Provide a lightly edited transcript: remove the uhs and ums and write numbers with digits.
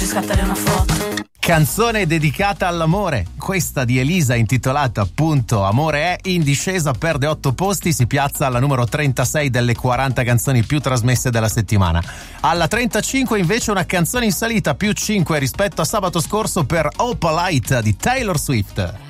scattare una foto. Canzone dedicata all'amore, questa di Elisa intitolata appunto Amore è, in discesa, perde 8 posti, si piazza alla numero 36 delle 40 canzoni più trasmesse della settimana. Alla 35 invece una canzone in salita, più 5 rispetto a sabato scorso per Opalite di Taylor Swift.